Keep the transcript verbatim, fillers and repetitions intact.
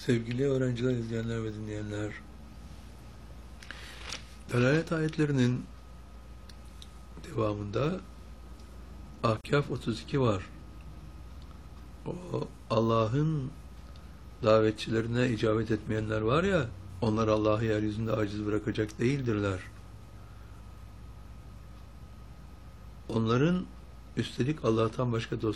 Sevgili öğrenciler, izleyenler ve dinleyenler, delalet ayetlerinin devamında Ahkaf otuz iki var. O Allah'ın davetçilerine icabet etmeyenler var ya, onlar Allah'ı yeryüzünde aciz bırakacak değildirler. Onların üstelik Allah'tan başka dost